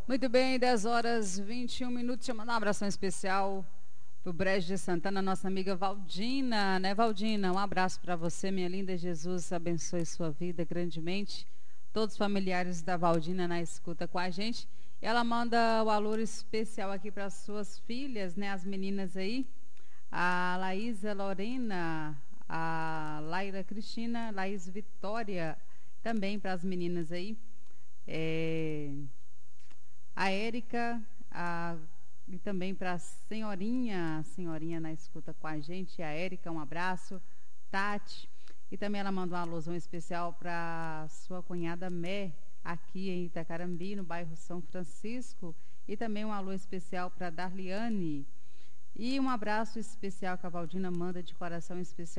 Muito bem, 10 horas 21 minutos. Deixa eu mandar um abração especial pro Brejo de Santana, nossa amiga Valdina, né, Valdina? Um abraço para você, minha linda. Jesus abençoe sua vida grandemente. Todos os familiares da Valdina na escuta com a gente. Ela manda o alô especial aqui para as suas filhas, né, as meninas aí. A Laísa Lorena, a Laira Cristina, Laís Vitória, também para as meninas aí. A Érica, e também para a senhorinha na escuta com a gente, a Érica, um abraço, Tati, e também ela mandou um alôzão especial para sua cunhada Mé, aqui em Itacarambi, no bairro São Francisco, e também um alô especial para Darliane, e um abraço especial que a Valdina manda de coração especial